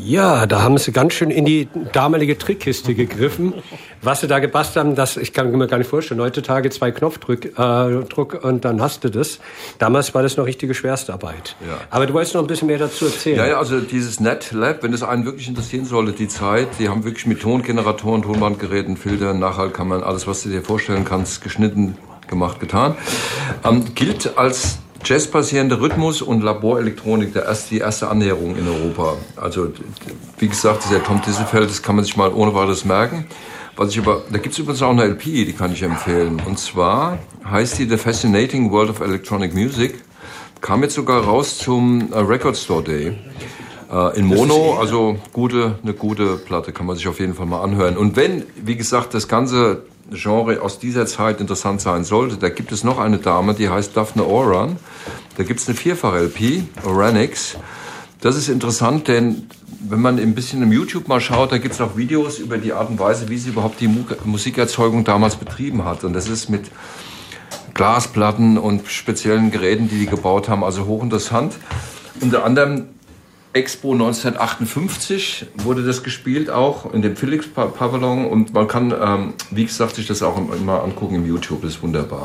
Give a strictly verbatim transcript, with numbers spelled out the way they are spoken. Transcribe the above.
Ja, da haben sie ganz schön in die damalige Trickkiste gegriffen. Was sie da gebastelt haben, das, ich kann mir gar nicht vorstellen. Heutzutage zwei Knopfdruck äh, Druck und dann hast du das. Damals war das noch richtige Schwerstarbeit. Ja. Aber du wolltest noch ein bisschen mehr dazu erzählen. Ja, ja, also dieses NetLab, wenn es einen wirklich interessieren sollte, die Zeit, die haben wirklich mit Tongeneratoren, Tonbandgeräten, Filtern, Nachhalt, kann man alles, was du dir vorstellen kannst, geschnitten, gemacht, getan. Ähm, gilt als jazzbasierender Rhythmus und Laborelektronik, der erste, die erste Annäherung in Europa. Also, wie gesagt, dieser Tom Disselfeld, das kann man sich mal ohne weiteres merken. Was ich aber, da gibt es übrigens auch eine L P, die kann ich empfehlen. Und zwar heißt die The Fascinating World of Electronic Music. Kam jetzt sogar raus zum uh, Record Store Day. Uh, in Mono, also gute, eine gute Platte, kann man sich auf jeden Fall mal anhören. Und wenn, wie gesagt, das ganze Genre aus dieser Zeit interessant sein sollte, da gibt es noch eine Dame, die heißt Daphne Oran. Da gibt es eine Vierfach-L P, Oranix. Das ist interessant, denn wenn man ein bisschen im YouTube mal schaut, da gibt es auch Videos über die Art und Weise, wie sie überhaupt die Mu- Musikerzeugung damals betrieben hat. Und das ist mit Glasplatten und speziellen Geräten, die die gebaut haben, also hochinteressant. Unter anderem Expo neunzehnhundertachtundfünfzig wurde das gespielt, auch in dem Philips Pavillon. Und man kann, ähm, wie gesagt, sich das auch immer angucken im YouTube, das ist wunderbar.